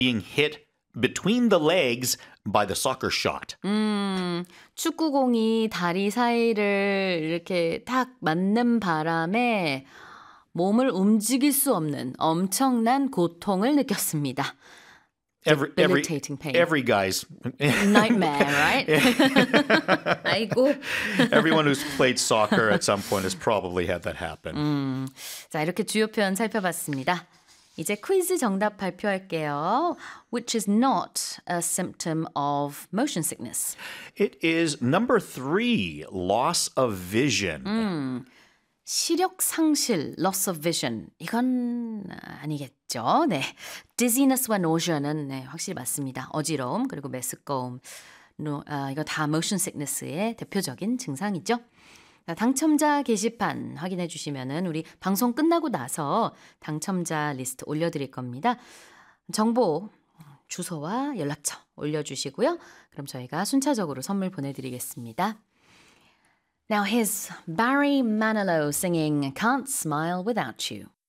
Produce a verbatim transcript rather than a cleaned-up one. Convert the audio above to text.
being hit between the legs by the soccer shot. 음, 축구공이 다리 사이를 이렇게 탁 맞는 바람에 몸을 움직일 수 없는 엄청난 고통을 느꼈습니다. Every, every, Debilitating pain. every guy's Nightmare, right? 아이고. everyone who's played soccer at some point has probably had that happen. 음, 자, 이렇게 주요 표현 살펴봤습니다. 이제 퀴즈 정답 발표할게요. Which is not a symptom of motion sickness. It is number three, loss of vision. 음, 시력 상실, loss of vision. 이건 아니겠죠. 네. dizziness와 nausea는 네, 확실히 맞습니다. 어지러움 그리고 메스꺼움. 노, 아, 이거 다 motion sickness의 대표적인 증상이죠. 당첨자 게시판 확인해 주시면은 우리 방송 끝나고 나서 당첨자 리스트 올려드릴 겁니다. 정보, 주소와 연락처 올려주시고요. 그럼 저희가 순차적으로 선물 보내드리겠습니다. Now here's Barry Manilow singing Can't Smile Without You.